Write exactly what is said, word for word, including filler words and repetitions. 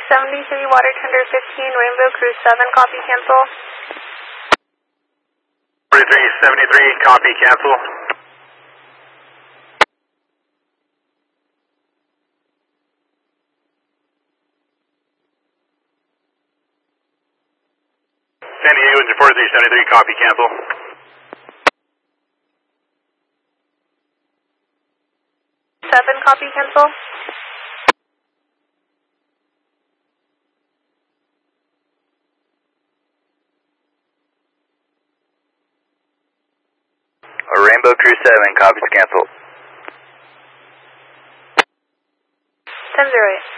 seventy-three, water tender fifteen, Rainbow Crew seven, copy cancel. forty-three seventy-three, copy cancel. San Diego, forty-three seventy-three, copy cancel. seven, copy cancel. Rainbow Crew seven, copies cancel. ten zero eight.